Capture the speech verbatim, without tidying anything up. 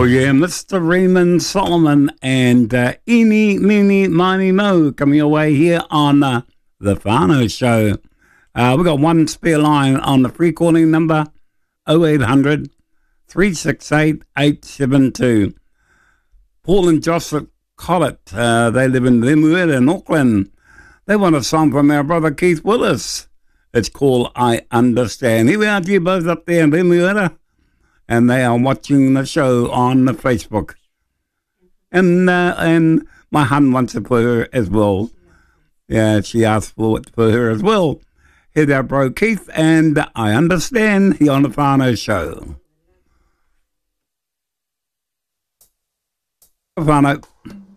Oh yeah, Mister Raymond Solomon and uh, Eeny, Meeny, Miny, Mo coming away here on uh, The Whānau Show. Uh, we've got one spare line on the free calling number oh eight hundred, three six eight, eight seven two. Paul and Joseph Collett, uh, they live in Lemuel in Auckland. They want a song from our brother Keith Willis. It's called I Understand. Here we are to you both up there in Lemuel. And they are watching the show on the Facebook. And uh, and my hun wants it for her as well. Yeah, she asked for it for her as well. Here's our bro Keith, and I Understand here on the Whānau Show. Whānau.